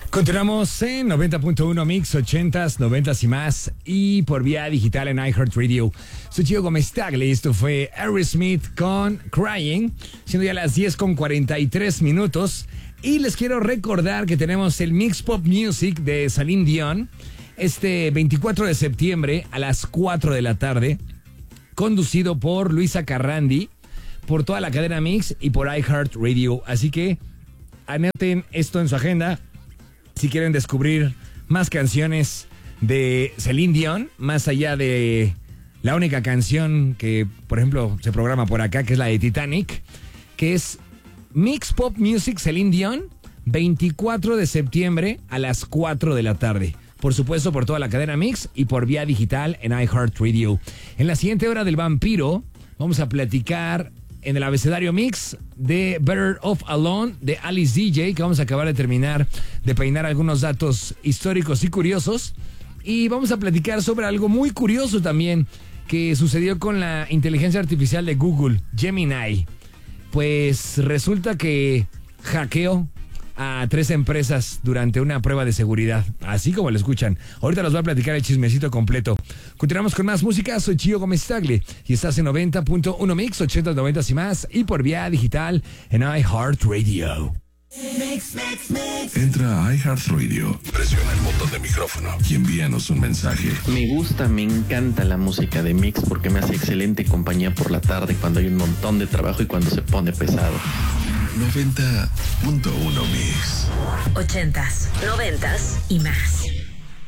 Continuamos en 90.1 Mix, 80s, 90s y más, y por vía digital en iHeartRadio. Soy Gio Gómez Tagle, esto fue Aerosmith con Crying, siendo ya las 10:43 y les quiero recordar que tenemos el Mix Pop Music de Celine Dion este 24 de septiembre a las 4 de la tarde, conducido por Luisa Carrandi, por toda la cadena Mix y por iHeartRadio. Así que anoten esto en su agenda. Si quieren descubrir más canciones de Celine Dion, más allá de la única canción que, por ejemplo, se programa por acá, que es la de Titanic, que es Mix Pop Music Celine Dion, 24 de septiembre a las 4 de la tarde. Por supuesto, por toda la cadena Mix y por vía digital en iHeartRadio. En la siguiente hora del Vampiro, vamos a platicar en el abecedario Mix de Better Off Alone de Alice DJ, que vamos a acabar de terminar de peinar algunos datos históricos y curiosos. Y vamos a platicar sobre algo muy curioso también que sucedió con la inteligencia artificial de Google, Gemini. Pues resulta que hackeó a 3 empresas durante una prueba de seguridad, así como lo escuchan. Ahorita los voy a platicar el chismecito completo. Continuamos con más música. Soy Gio Gómez Tagle y estás en 90.1 Mix, 80s, 90s y más, y por vía digital en iHeartRadio. Entra a iHeartRadio, presiona el botón de micrófono y envíanos un mensaje. Me encanta la música de Mix porque me hace excelente compañía por la tarde cuando hay un montón de trabajo y cuando se pone pesado. 90.1 Mix. 80s, 90s y más.